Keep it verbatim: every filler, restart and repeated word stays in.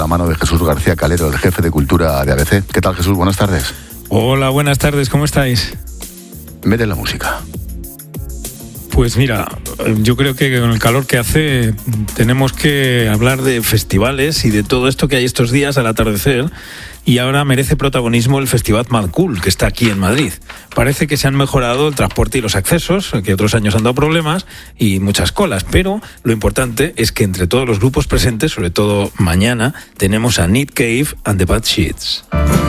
la mano de Jesús García Calero, el jefe de Cultura de A B C. ¿Qué tal, Jesús? Buenas tardes. Hola, buenas tardes, ¿cómo estáis? Mete la música. Pues mira, yo creo que con el calor que hace tenemos que hablar de festivales y de todo esto que hay estos días al atardecer, y ahora merece protagonismo el Festival Mad Cool, que está aquí en Madrid. Parece que se han mejorado el transporte y los accesos, que otros años han dado problemas y muchas colas, pero lo importante es que entre todos los grupos presentes, sobre todo mañana, tenemos a Nick Cave and the Bad Seeds.